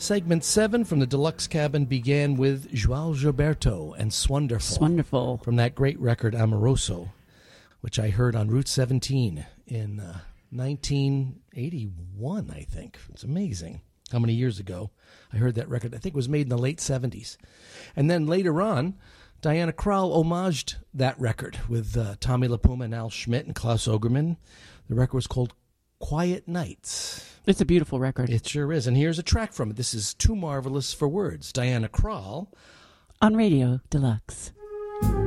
Segment 7 from the Deluxe Cabin began with João Gilberto and Swonderful. Swonderful. From that great record, Amoroso, which I heard on Route 17 in 1981, I think. It's amazing how many years ago I heard that record. I think it was made in the late 70s. And then later on, Diana Krall homaged that record with Tommy LaPuma and Al Schmidt and Klaus Ogerman. The record was called Quiet Nights. It's a beautiful record. It sure is. And here's a track from it. This is Too Marvelous for Words. Diana Krall on Radio Deluxe.